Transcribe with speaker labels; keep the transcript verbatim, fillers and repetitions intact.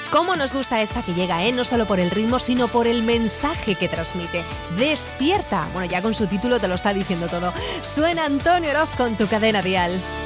Speaker 1: Cómo nos gusta esta que llega, ¿eh? No solo por el ritmo, sino por el mensaje que transmite. Despierta. Bueno, ya con su título te lo está diciendo todo. Suena Antonio Oroz con Tu Cadena Dial.